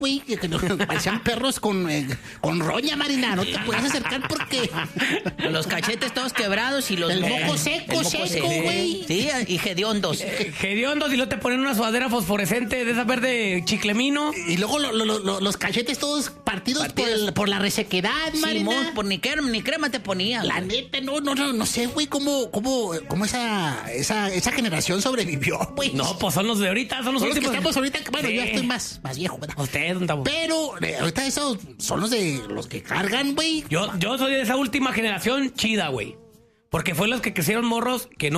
güey, que parecían perros con roña, Marina. No te puedes acercar porque... Los cachetes todos quebrados y los... El moco seco, güey. Sí, y hediondos. Hediondos, y luego te ponen una sudadera fosforescente de esa verde chiclemino. Y luego los cachetes todos partidos. Por la resequedad, Marina. Sí, por ni crema te ponía. La neta, no sé, güey, cómo esa generación sobrevivió, güey. No, pues son los de ahorita, son los últimos. Que estamos ahorita, bueno, sí. yo estoy más viejo, ¿verdad? Usted, don Tabo. Pero ahorita esos son los que cargan, güey. Yo soy de esa última generación chida, güey. Porque fue los que crecieron morros que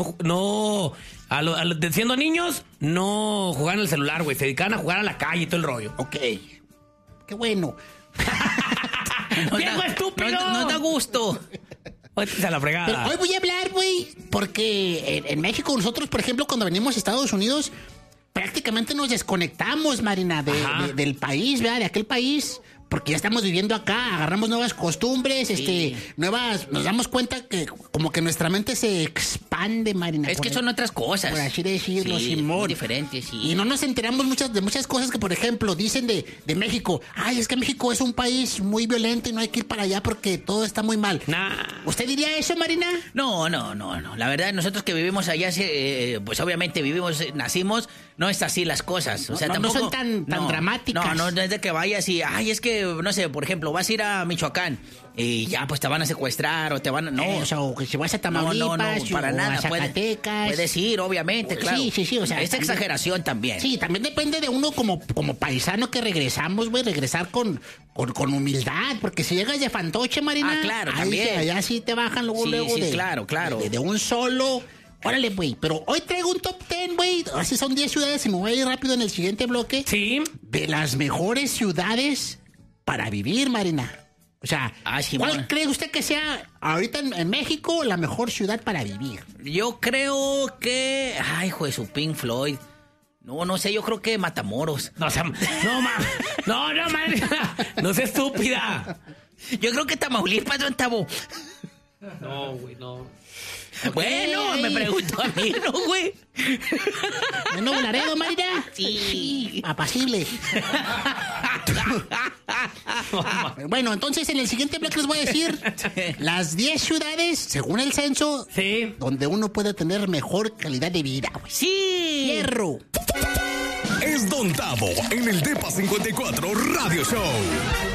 siendo niños, no jugaban al celular, güey. Se dedicaban a jugar a la calle y todo el rollo. Ok. Qué bueno. ¡Viejo estúpido! No da gusto. Se la fregada. Pero hoy voy a hablar, güey, porque en México nosotros, por ejemplo, cuando venimos a Estados Unidos, prácticamente nos desconectamos, Marina, del país, ¿verdad? De aquel país, porque ya estamos viviendo acá, agarramos nuevas costumbres, sí. nos damos cuenta que como que nuestra mente se expande, Marina. Es que son otras cosas. Por así decirlo, sí, Simón. muy diferentes, sí. Y no nos enteramos de muchas cosas que, por ejemplo, dicen de México. Ay, es que México es un país muy violento y no hay que ir para allá porque todo está muy mal. ¿Usted diría eso, Marina? No. La verdad, nosotros que vivimos allá, pues obviamente nacimos, no es así las cosas. O sea, tampoco, no son tan dramáticas. No es de que vayas y, ay, es que, no sé, por ejemplo, vas a ir a Michoacán y ya, pues te van a secuestrar o te van a... No, o que si vas a Tamaulipas, para nada. A Zacatecas. Puedes ir, obviamente, claro. Sí, o sea... Es exageración también. Sí, también depende de uno como paisano que regresamos, güey, regresar con humildad, porque si llegas de fantoche, Marina... Ah, claro, también. Allá sí te bajan luego Sí, claro. De un solo... Órale, güey, pero hoy traigo un top 10, güey. Así son 10 ciudades y me voy a ir rápido en el siguiente bloque. Sí. De las mejores ciudades para vivir, Marina. O sea, ¿cuál cree usted que sea ahorita en México la mejor ciudad para vivir? Yo creo que... Ay, hijo de su Pink Floyd. No sé, yo creo que Matamoros. No, madre. No seas estúpida. Yo creo que Tamaulipas, don Tabo. No, güey, no. Bueno, me pregunto a mí, ¿no, güey? ¿No Laredo, Marina? Sí. Apacible. Bueno, entonces en el siguiente bloque les voy a decir las 10 ciudades, según el censo, sí, donde uno puede tener mejor calidad de vida, güey. Sí. Hierro. Es Don Tabo en el Depa 54 Radio Show.